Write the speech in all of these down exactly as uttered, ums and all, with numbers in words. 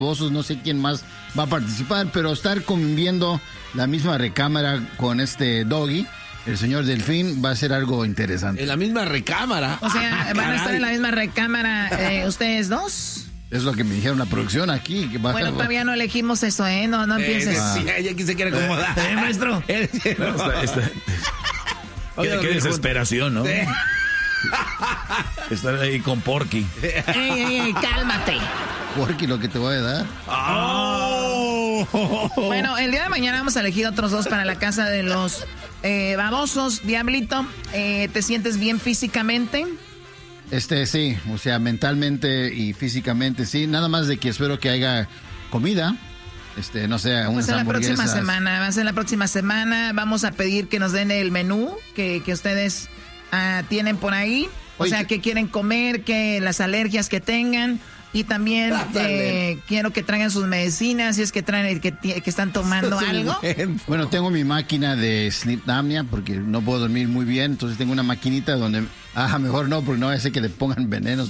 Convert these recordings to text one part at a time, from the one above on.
babosos, no sé quién más va a participar, pero estar conviviendo la misma recámara con este Doggy, el señor Delfín, va a ser algo interesante. En la misma recámara. O sea, ah, van a estar en la misma recámara eh, ustedes dos. Es lo que me dijeron la producción aquí. Que va, bueno, todavía no elegimos eso, ¿eh? No, no empieces. Eh, sí, ella aquí se quiere acomodar. ¿Eh, maestro? No, está, está. Qué, qué desesperación, ¿no? Sí. Estar ahí con Porky. ¡Ey, ey, ey! ¡Cálmate! Porky, lo que te voy a dar. Oh. Bueno, el día de mañana vamos a elegir otros dos para la casa de los eh, babosos. Diablito, eh, ¿te sientes bien físicamente? Este, sí, o sea, mentalmente y físicamente, sí. Nada más de que espero que haya comida. Este, no sé, unas pues en la hamburguesas. próxima semana, va a ser la próxima semana. Vamos a pedir que nos den el menú que, que ustedes uh, tienen por ahí. O Oye, sea, que quieren comer, que las alergias que tengan. Y también eh, quiero que traigan sus medicinas, si es que traen que, que están tomando algo. Bueno, tengo mi máquina de sleep apnea porque no puedo dormir muy bien, entonces tengo una maquinita donde, ah, mejor no, porque no va a ser que le pongan venenos.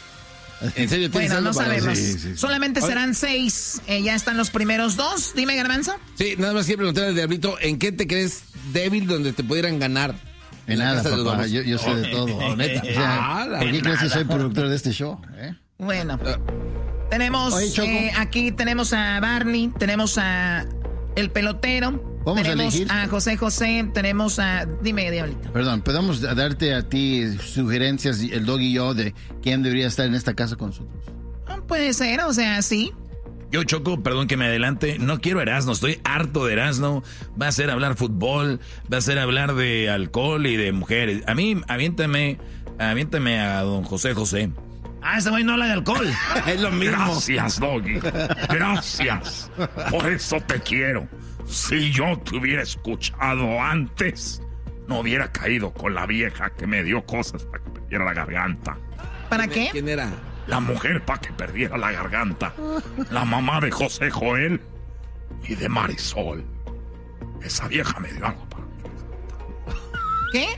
¿En serio? Bueno, no sabemos. Sí, sí, sí. Solamente Oye. serán seis, eh, ya están los primeros dos. Dime, Garbanzo. Sí, nada más quiero preguntarle al Diablito, ¿en qué te crees débil donde te pudieran ganar? En, en nada, papá, yo, yo sé de todo. Oh, neta. O sea, ah, ¿por qué crees que soy productor de este show? ¿Eh? Bueno, tenemos Oye, eh, aquí tenemos a Barney, tenemos a el pelotero, ¿Vamos tenemos a, elegir? a José José, tenemos a... Dime, Diablito. Perdón, ¿podemos darte a ti sugerencias, el Dog y yo, de quién debería estar en esta casa con nosotros? Puede ser, o sea, sí. Yo, Choco, perdón que me adelante, no quiero Erasmo, estoy harto de Erasmo. Va a ser hablar fútbol, va a ser hablar de alcohol y de mujeres. A mí, aviéntame, aviéntame a don José José. Ah, ese güey no habla de alcohol. Es lo mismo. Gracias, Doggy. Gracias. Por eso te quiero. Si yo te hubiera escuchado antes, no hubiera caído con la vieja que me dio cosas para que perdiera la garganta. ¿Para qué? ¿Quién era? La mujer para que perdiera la garganta. La mamá de José Joel y de Marisol. Esa vieja me dio algo para mi garganta. ¿Qué?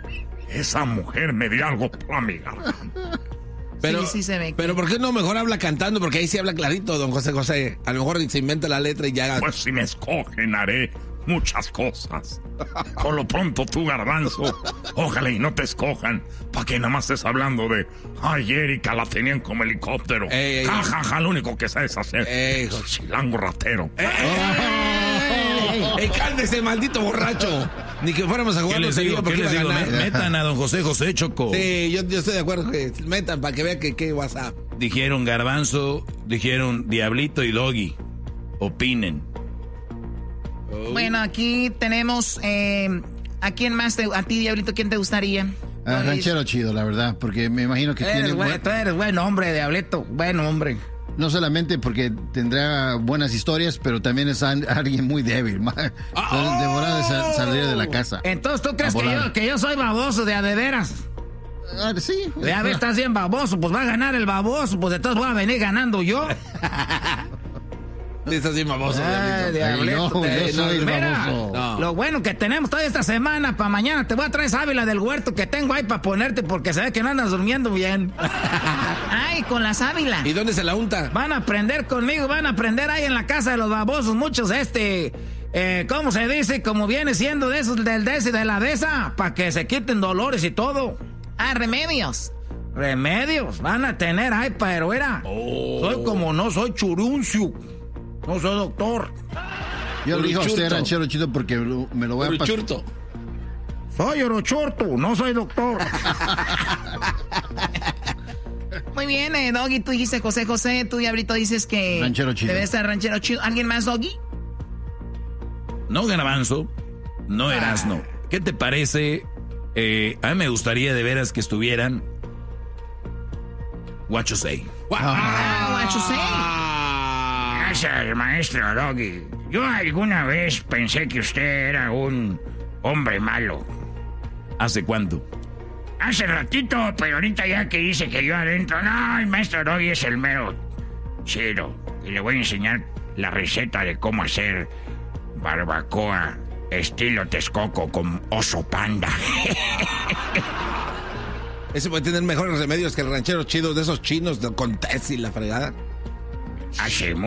Esa mujer me dio algo para mi garganta. Pero, sí, sí se ve. Pero ¿por qué no mejor habla cantando? Porque ahí sí habla clarito, don José José. A lo mejor se inventa la letra y ya... Pues si me escogen haré muchas cosas. Por lo pronto tú, Garbanzo, ojalá y no te escojan, para que nada más estés hablando de ay, Erika la tenían como helicóptero. Ey, ey, ja, ja, ja, lo único que sabes hacer. Ey, chilango ratero. Ey, ey, ey, ey, cálmese, maldito borracho. Ni que fuéramos a jugar, ¿Qué les no digo? ¿Qué les digo? Metan a don José José, Choco. Sí, yo, yo estoy de acuerdo que metan para que vean que qué WhatsApp. Dijeron Garbanzo, dijeron Diablito y Doggy. Opinen. Oh. Bueno, aquí tenemos eh, ¿a quién más? Te, a ti, Diablito, ¿quién te gustaría? A Ranchero Chido, la verdad, porque me imagino que eres tiene... Buen, buen... Tú eres buen hombre, Diablito, buen hombre. No solamente porque tendrá buenas historias, pero también es alguien muy débil. Oh. Devorado de sal, salir de la casa. Entonces, ¿tú crees que yo, que yo soy baboso de a de veras? Ah, sí. Ya ves, estás bien baboso, pues va a ganar el baboso, pues entonces voy a venir ganando yo. Estás bien baboso. Ay, Diablito, no, te, yo soy mira, baboso. No. Lo bueno que tenemos toda esta semana, para mañana te voy a traer sábila del huerto que tengo ahí para ponerte porque se ve que no andas durmiendo bien. Ay, con la sábila. ¿Y dónde se la unta? Van a aprender conmigo, van a aprender ahí en la casa de los babosos, muchos este... Eh, ¿cómo se dice? Como viene siendo de esos del des y de la de esa, para que se quiten dolores y todo. Ah, remedios. Remedios, van a tener, ay, pero era. Oh. Soy como no soy churuncio. No soy doctor. Yo le digo a usted, Ranchero Chido, porque me lo voy a pasar. Soy orochorto, no soy doctor. Muy bien, eh, Doggy, tú dijiste José José, tú, Diablito, dices que... Ranchero Chido. Debe estar Ranchero Chido. ¿Alguien más, Doggy? No, Garbanzo, no Erasno. ¿Qué te parece? Eh, a mí me gustaría de veras que estuvieran What you say. Ah, what you say. Gracias, maestro Doggy. Yo alguna vez pensé que usted era un hombre malo. ¿Hace cuánto? Hace ratito, pero ahorita ya que dice que yo adentro, no, el maestro Doggy es el mero chido. Y le voy a enseñar la receta de cómo hacer barbacoa estilo Texcoco con oso panda. Ese puede tener mejores remedios que el Ranchero Chido de esos chinos con test y la fregada. hace